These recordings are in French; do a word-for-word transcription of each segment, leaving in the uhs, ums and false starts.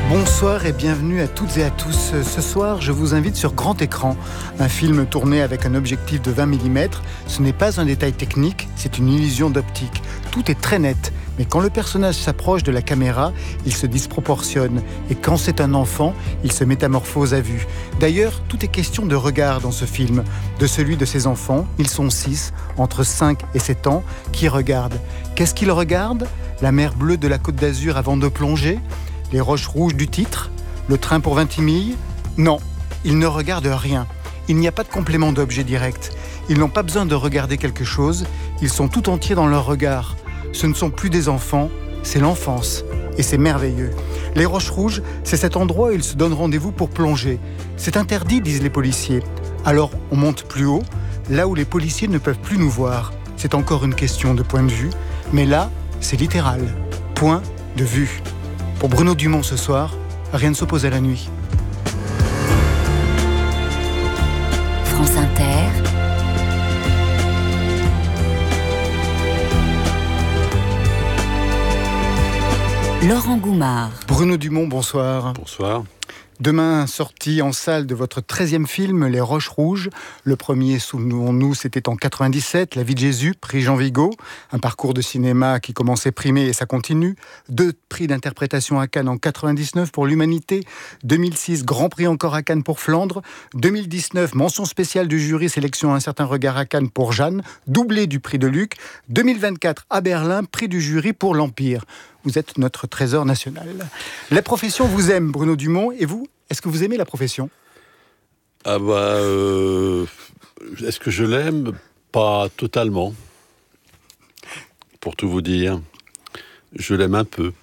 Bonsoir et bienvenue à toutes et à tous. Ce soir, je vous invite sur grand écran. Un film tourné avec un objectif de vingt millimètres. Ce n'est pas un détail technique, c'est une illusion d'optique. Tout est très net. Mais quand le personnage s'approche de la caméra, il se disproportionne. Et quand c'est un enfant, il se métamorphose à vue. D'ailleurs, tout est question de regard dans ce film. De celui de ses enfants, ils sont six, entre cinq et sept ans, qui regardent. Qu'est-ce qu'ils regardent ? La mer bleue de la Côte d'Azur avant de plonger ? Les roches rouges du titre ? Le train pour Vintimille ? Non, ils ne regardent rien. Il n'y a pas de complément d'objet direct. Ils n'ont pas besoin de regarder quelque chose. Ils sont tout entiers dans leur regard. Ce ne sont plus des enfants, c'est l'enfance. Et c'est merveilleux. Les roches rouges, c'est cet endroit où ils se donnent rendez-vous pour plonger. C'est interdit, disent les policiers. Alors on monte plus haut, là où les policiers ne peuvent plus nous voir. C'est encore une question de point de vue. Mais là, c'est littéral. Point de vue. Pour Bruno Dumont ce soir, rien ne s'oppose à la nuit. France Inter. Laurent Goumard. Bruno Dumont, bonsoir. Bonsoir. Demain, sortie en salle de votre treizième film, Les Roches Rouges. Le premier, souvenons-nous, c'était en quatre-vingt-dix-sept, La vie de Jésus, prix Jean Vigo. Un parcours de cinéma qui commençait primé et ça continue. Deux prix d'interprétation à Cannes en quatre-vingt-dix-neuf pour l'Humanité. deux mille six, Grand Prix encore à Cannes pour Flandre. deux mille dix-neuf, mention spéciale du jury, sélection Un certain regard à Cannes pour Jeanne. Doublé du prix de Luc. deux mille vingt-quatre, à Berlin, prix du jury pour L'Empire. Vous êtes notre trésor national. La profession vous aime, Bruno Dumont, et vous, est-ce que vous aimez la profession ? Ah bah, euh, est-ce que je l'aime ? Pas totalement. Pour tout vous dire, je l'aime un peu.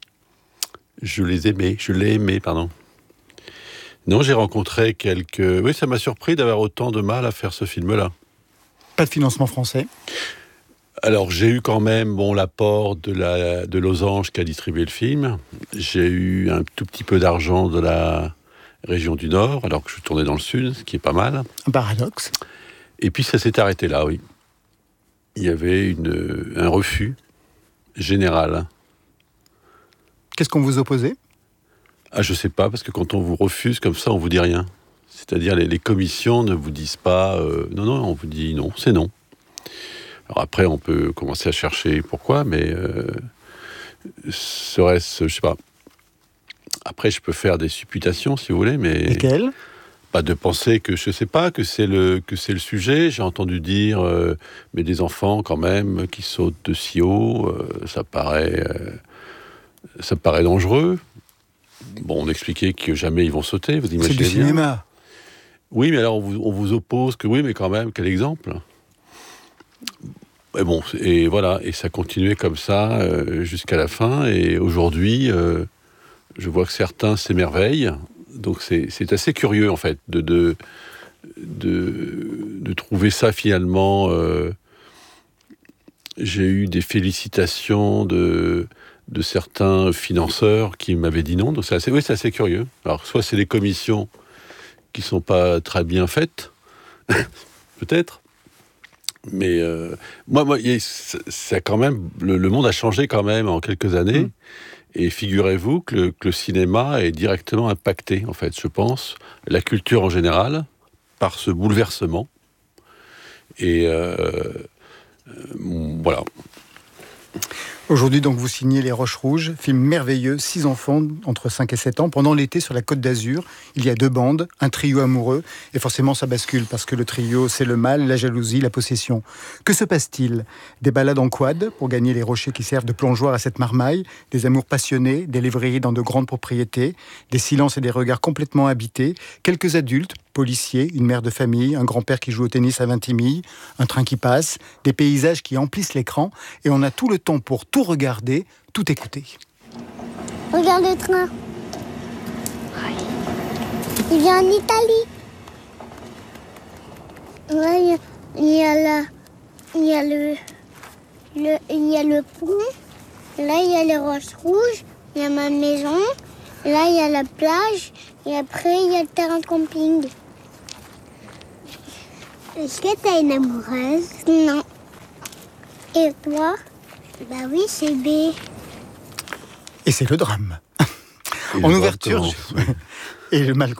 Je les aimais, je l'ai aimé, pardon. Non, j'ai rencontré quelques... Oui, ça m'a surpris d'avoir autant de mal à faire ce film-là. Pas de financement français ? Alors, j'ai eu quand même bon, l'apport de, la, de Losange qui a distribué le film. J'ai eu un tout petit peu d'argent de la région du Nord, alors que je tournais dans le Sud, ce qui est pas mal. Un paradoxe. Et puis, ça s'est arrêté là, oui. Il y avait une, un refus général. Qu'est-ce qu'on vous opposait ? Ah, je sais pas, parce que quand on vous refuse comme ça, on vous dit rien. C'est-à-dire, les, les commissions ne vous disent pas... Euh, non, non, on vous dit non, c'est non. Alors après, on peut commencer à chercher pourquoi, mais euh, serait-ce, je sais pas. Après, je peux faire des supputations, si vous voulez, mais... Lesquelles ? Pas de penser que, je sais pas, que c'est le, que c'est le sujet. J'ai entendu dire, euh, mais des enfants, quand même, qui sautent de si haut, euh, ça paraît... Euh, ça paraît dangereux. Bon, on expliquait que jamais ils vont sauter, vous imaginez bien. C'est du cinéma. Oui, mais alors, on vous, on vous oppose que oui, mais quand même, quel exemple ? Et bon, et voilà, et ça continuait comme ça euh, jusqu'à la fin. Et aujourd'hui, euh, je vois que certains s'émerveillent. Donc c'est, c'est assez curieux en fait de de de, de trouver ça finalement. Euh, j'ai eu des félicitations de de certains financeurs qui m'avaient dit non. Donc c'est assez, oui, c'est assez curieux. Alors soit c'est les commissions qui sont pas très bien faites, peut-être. Mais euh, moi, moi, c'est quand même le, le monde a changé quand même en quelques années. Mmh. Et figurez-vous que le, que le cinéma est directement impacté, en fait, je pense, la culture en général, par ce bouleversement. Et euh, euh, voilà. Aujourd'hui, donc, vous signez Les Roches Rouges, film merveilleux, six enfants entre cinq et sept ans, pendant l'été sur la Côte d'Azur. Il y a deux bandes, un trio amoureux, et forcément ça bascule, parce que le trio, c'est le mal, la jalousie, la possession. Que se passe-t-il ? Des balades en quad, pour gagner les rochers qui servent de plongeoir à cette marmaille, des amours passionnés, des lévriers dans de grandes propriétés, des silences et des regards complètement habités, quelques adultes, policiers, une mère de famille, un grand-père qui joue au tennis à Vintimille, un train qui passe, des paysages qui emplissent l'écran, et on a tout le temps pour tout regarder, tout écouter. Regarde le train. Il vient en Italie. Là, il y a, il y a, la, il y a le, le, il y a le pont. Là, il y a les roches rouges. Il y a ma maison. Là, il y a la plage. Et après, il y a le terrain de camping. Est-ce que t'as une amoureuse ? Non. Et toi ? Bah oui, c'est B. Et c'est le drame. Et En le ouverture, drame commence, je- et le mal